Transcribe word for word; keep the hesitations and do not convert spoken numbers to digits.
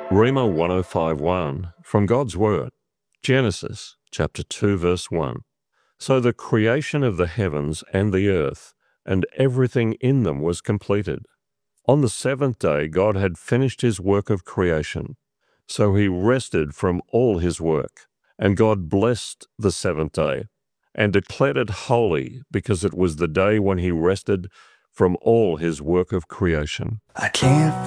Rhema one oh five one from God's Word, Genesis chapter two verse one. So the creation of the heavens and the earth and everything in them was completed. On the seventh day God had finished his work of creation, so he rested from all his work. And God blessed the seventh day and declared it holy, because it was the day when he rested from all his work of creation. I can't